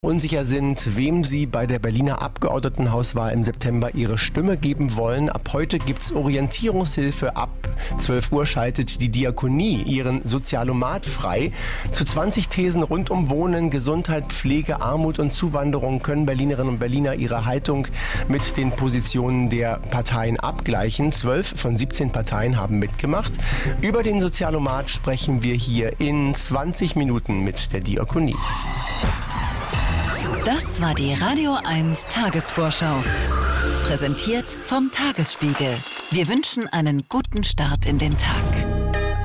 unsicher sind, wem sie bei der Berliner Abgeordnetenhauswahl im September ihre Stimme geben wollen. Ab heute gibt's Orientierungshilfe. Ab 12 Uhr schaltet die Diakonie ihren Sozialomat frei. Zu 20 Thesen rund um Wohnen, Gesundheit, Pflege, Armut und Zuwanderung können Berlinerinnen und Berliner ihre Haltung mit den Positionen der Parteien abgleichen. 12 von 17 Parteien haben mitgemacht. Über den Sozialomat sprechen wir hier in 20 Minuten mit der Diakonie. Das war die Radio 1 Tagesvorschau. Präsentiert vom Tagesspiegel. Wir wünschen einen guten Start in den Tag.